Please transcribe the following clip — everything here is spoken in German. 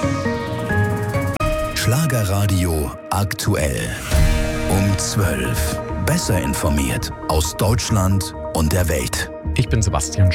Schlagerradio aktuell. Um 12. Besser informiert aus Deutschland und der Welt. Ich bin Sebastian